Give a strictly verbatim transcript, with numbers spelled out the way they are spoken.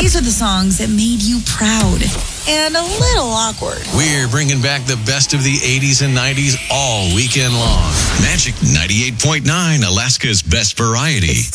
These are the songs that made you proud and a little awkward. We're bringing back the best of the eighties and nineties all weekend long. Magic ninety-eight point nine, Alaska's best variety.